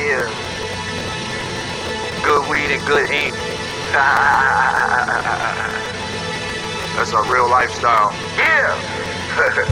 Yeah. Good weed and good ink. That's our real lifestyle. Yeah.